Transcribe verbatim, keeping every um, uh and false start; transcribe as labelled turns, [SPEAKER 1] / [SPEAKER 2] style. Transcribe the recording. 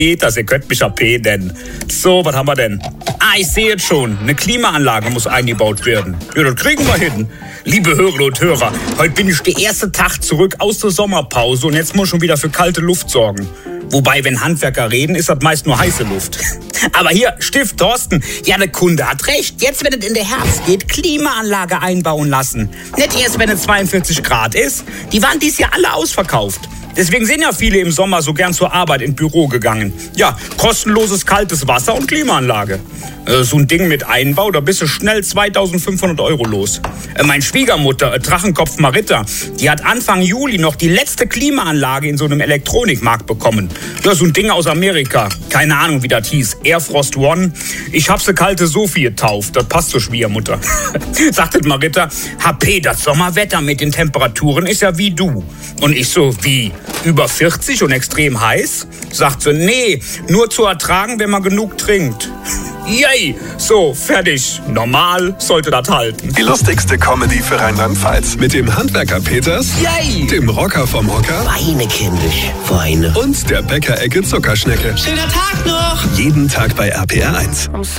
[SPEAKER 1] Peters, ihr könnt mich ja P nennen. So, was haben wir denn? Ah, ich sehe jetzt schon. Eine Klimaanlage muss eingebaut werden. Ja, das kriegen wir hin. Liebe Hörerinnen und Hörer, heute bin ich der erste Tag zurück aus der Sommerpause und jetzt muss ich schon wieder für kalte Luft sorgen. Wobei, wenn Handwerker reden, ist das meist nur heiße Luft. Aber hier, Stift Thorsten, ja, der Kunde hat recht. Jetzt, wenn es in den Herbst geht, Klimaanlage einbauen lassen. Nicht erst, wenn es zweiundvierzig Grad ist. Die waren dies Jahr alle ausverkauft. Deswegen sind ja viele im Sommer so gern zur Arbeit ins Büro gegangen. Ja, kostenloses kaltes Wasser und Klimaanlage. Äh, so ein Ding mit Einbau, da bist du schnell zweitausendfünfhundert Euro los. Äh, meine Schwiegermutter, äh, Drachenkopf Marita, die hat Anfang Juli noch die letzte Klimaanlage in so einem Elektronikmarkt bekommen. Ja, so ein Ding aus Amerika. Keine Ahnung, wie das hieß. Airfrost One. Ich hab sie kalte Sophie getauft. Das passt zur Schwiegermutter. Sagte Marita, H P, das Sommerwetter mit den Temperaturen ist ja wie du. Und ich so, wie? Über vierzig und extrem heiß? Sagt sie, nee, nur zu ertragen, wenn man genug trinkt. Yay, so, fertig. Normal sollte das halten.
[SPEAKER 2] Die lustigste Comedy für Rheinland-Pfalz. Mit dem Handwerker Peters,
[SPEAKER 1] Yay,
[SPEAKER 2] dem Rocker vom Hocker
[SPEAKER 3] Weine, kindisch, Weine.
[SPEAKER 2] und der Bäckerecke Zuckerschnecke.
[SPEAKER 3] Schöner Tag noch!
[SPEAKER 2] Jeden Tag bei R P R eins.